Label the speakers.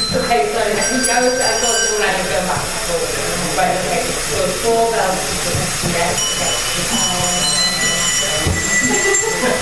Speaker 1: Okay, so let me go, I've got to go around and go back and forward. Right, okay, so 4 bells to the left, okay.